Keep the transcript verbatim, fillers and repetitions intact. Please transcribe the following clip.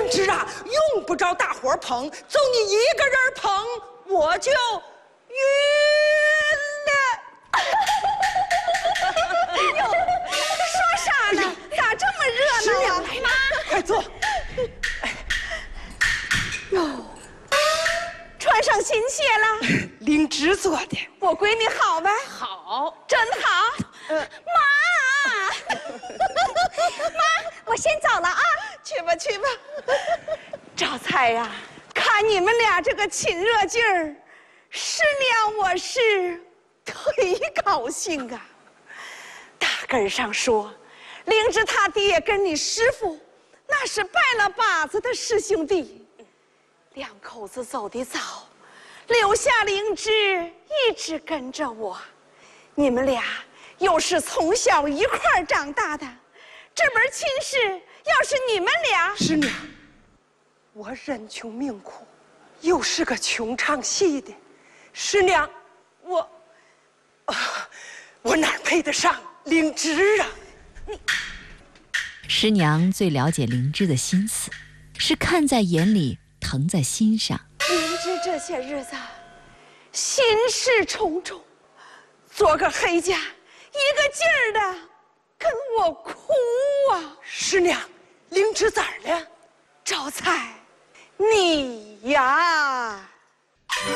灵芝啊，用不着大伙捧，就你一个人捧，我就晕了。 哟，说啥呢？咋这么热闹啊？ 来妈，快坐。 哟，穿上新鞋了？ 灵芝做的。 我闺女好呗？ 好， 真好。呃，妈，妈，我先走了啊。去吧，去吧。赵才呀，看你们俩这个亲热劲儿，师娘我是忒高兴啊。大根上说，灵芝他爹跟你师父那是拜了把子的师兄弟，两口子走得早，留下灵芝一直跟着我。你们俩又是从小一块儿长大的，这门亲事要是你们俩…… 师娘，我人穷命苦，又是个穷唱戏的，师娘，我，啊，我哪配得上灵芝啊？你， 师娘最了解灵芝的心思，是看在眼里，疼在心上。 灵芝这些日子心事重重，做个黑家，一个劲儿的